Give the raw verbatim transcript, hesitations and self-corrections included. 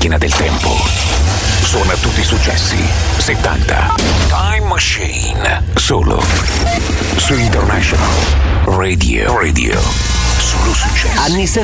macchina del tempo. Suona tutti i successi settanta. Time Machine. Solo su International Radio. Radio. Solo successi. Anni